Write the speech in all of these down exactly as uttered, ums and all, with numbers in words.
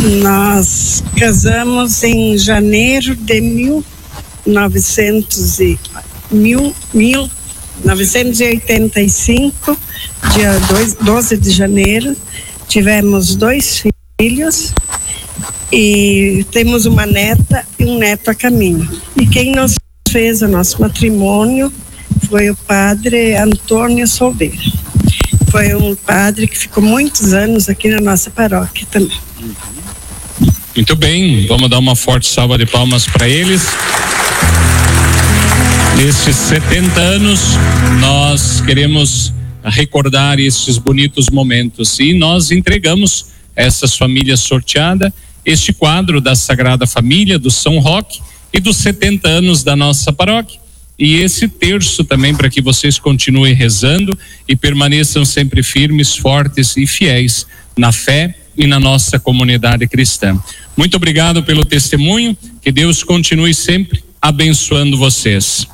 Nós casamos em janeiro de mil novecentos e mil, mil novecentos e oitenta e cinco, dia doze de janeiro. Tivemos dois filhos e temos uma neta e um neto a caminho. E quem nos fez o nosso matrimônio foi o padre Antônio Solveira. Foi um padre que ficou muitos anos aqui na nossa paróquia também. Muito bem, vamos dar uma forte salva de palmas para eles. Nesses setenta anos, nós queremos recordar estes bonitos momentos e nós entregamos a essas famílias sorteadas este quadro da Sagrada Família do São Roque e dos setenta anos da nossa paróquia. E esse terço também para que vocês continuem rezando e permaneçam sempre firmes, fortes e fiéis na fé e na nossa comunidade cristã. Muito obrigado pelo testemunho, que Deus continue sempre abençoando vocês.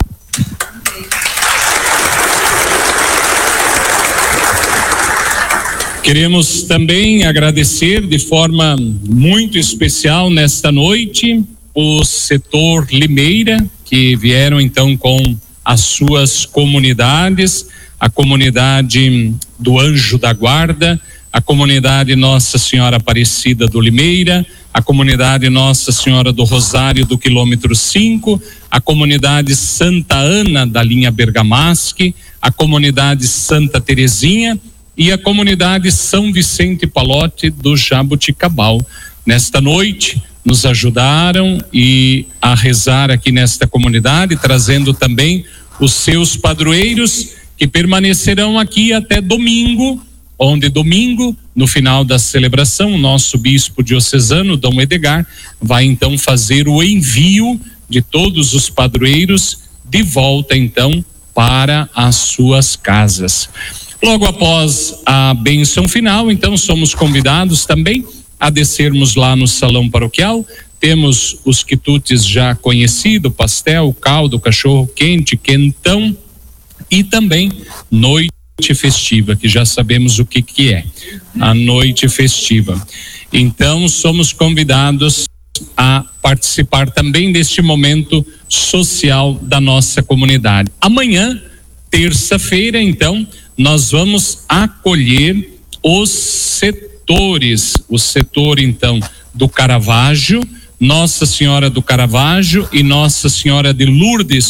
Queremos também agradecer de forma muito especial nesta noite o setor Limeira, que vieram então com as suas comunidades, a comunidade do Anjo da Guarda, a comunidade Nossa Senhora Aparecida do Limeira, a comunidade Nossa Senhora do Rosário do quilômetro cinco, a comunidade Santa Ana da linha Bergamasque, a comunidade Santa Terezinha e a comunidade São Vicente Palote do Jabuticabal. Nesta noite nos ajudaram e a rezar aqui nesta comunidade, trazendo também os seus padroeiros que permanecerão aqui até domingo, onde domingo, no final da celebração, o nosso bispo diocesano, Dom Edgar, vai então fazer o envio de todos os padroeiros de volta então para as suas casas. Logo após a bênção final, então somos convidados também a descermos lá no salão paroquial. Temos os quitutes já conhecidos, pastel, caldo, cachorro quente, quentão e também noite festiva, que já sabemos o que que é a noite festiva. Então somos convidados a participar também deste momento social da nossa comunidade. Amanhã, terça-feira, então, nós vamos acolher os setores, o setor então do Caravaggio, Nossa Senhora do Caravaggio e Nossa Senhora de Lourdes